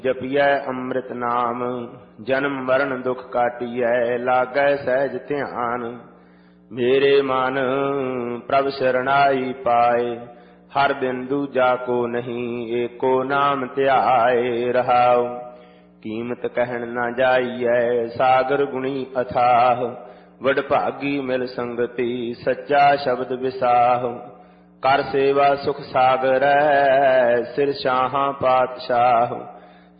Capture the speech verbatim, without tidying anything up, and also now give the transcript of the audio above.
जपियै अमृत नाम जन्म मरण दुख काटियै लागै सहज ध्यान। मेरे मन प्रभ शरणाई पाए हर दिन दूजा को नहीं एको नाम ध्याए रहाओ। कीमत कहन न जाइयै सागर गुणी अथाह वडभागी मिल संगति सच्चा शब्द विसाह। कर सेवा सुख सागर सिर शाह पातशाह